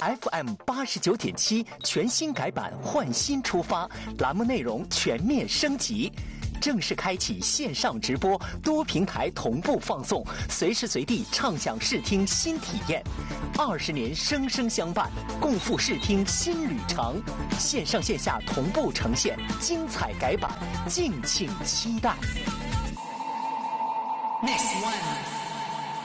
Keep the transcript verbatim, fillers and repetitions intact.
F M 八十九点七全新改版，换新出发，栏目内容全面升级。正式开启线上直播，多平台同步放送，随时随地畅享视听新体验。二十年生生相伴，共赴视听新旅程。线上线下同步呈现，精彩改版，敬请期待。Next one。